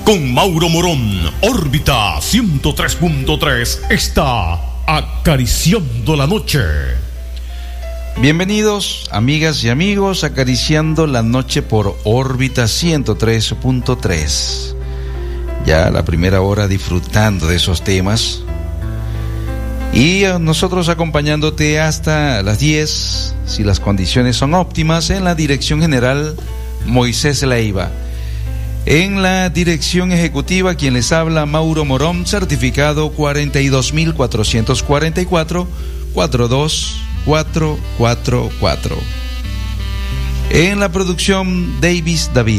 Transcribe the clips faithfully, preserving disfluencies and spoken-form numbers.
Con Mauro Morón, órbita ciento tres punto tres está acariciando la noche. Bienvenidos, amigas y amigos, acariciando la noche por órbita ciento tres punto tres. Ya la primera hora disfrutando de esos temas. Y nosotros acompañándote hasta las diez, si las condiciones son óptimas, en la dirección general Moisés Leiva. En la dirección ejecutiva, quien les habla, Mauro Morón, certificado cuarenta y dos mil cuatrocientos cuarenta y cuatro, cuarenta y dos mil cuatrocientos cuarenta y cuatro. En la producción, Davis David.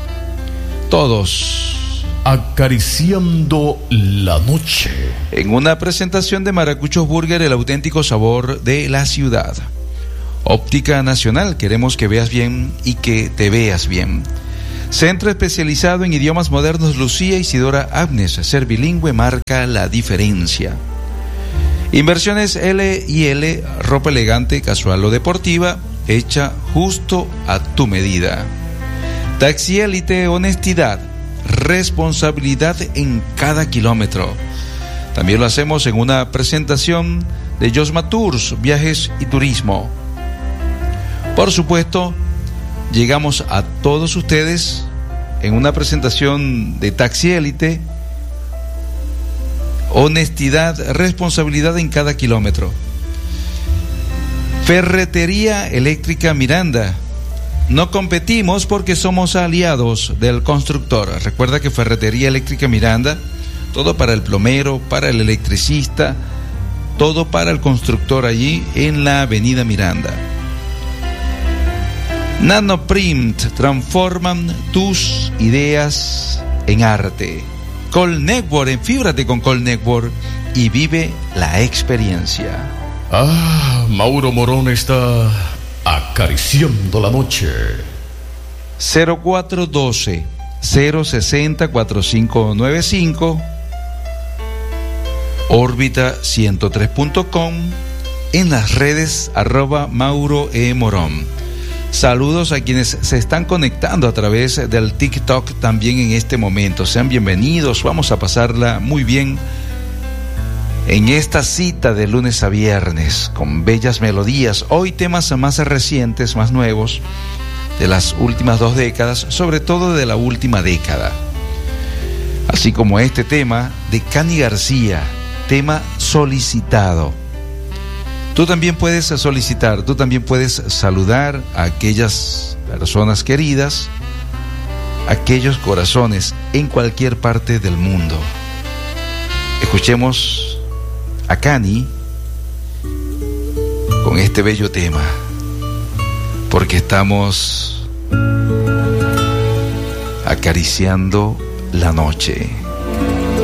Todos acariciando la noche. En una presentación de Maracuchos Burger, el auténtico sabor de la ciudad. Óptica Nacional, queremos que veas bien y que te veas bien. Centro especializado en idiomas modernos Lucía Isidora Agnes, ser bilingüe marca la diferencia. Inversiones L y L, ropa elegante, casual o deportiva, hecha justo a tu medida. Taxi Élite, honestidad, responsabilidad en cada kilómetro. También lo hacemos en una presentación de Josma Tours, viajes y turismo. Por supuesto, llegamos a todos ustedes en una presentación de Taxi Élite, honestidad, responsabilidad en cada kilómetro. Ferretería Eléctrica Miranda. No competimos porque somos aliados del constructor. Recuerda que Ferretería Eléctrica Miranda, todo para el plomero, para el electricista, todo para el constructor allí en la avenida Miranda. Nanoprint, transforman tus ideas en arte. Call Network, enfíbrate con Call Network y vive la experiencia. Ah, Mauro Morón está acariciando la noche. cero cuatro uno dos, cero seis cero, cuatro cinco nueve cinco, órbita ciento tres punto com, en las redes arroba Mauro E. Morón. Saludos a quienes se están conectando a través del TikTok también en este momento. Sean bienvenidos, vamos a pasarla muy bien en esta cita de lunes a viernes con bellas melodías. Hoy temas más recientes, más nuevos, de las últimas dos décadas, sobre todo de la última década. Así como este tema de Cani García, tema solicitado. Tú también puedes solicitar, tú también puedes saludar a aquellas personas queridas, aquellos corazones en cualquier parte del mundo. Escuchemos a Cani con este bello tema, porque estamos acariciando la noche.